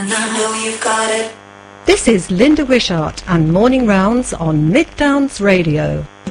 And I know you've got it. This is Linda Wishart and Morning Rounds on Mid Downs Radio.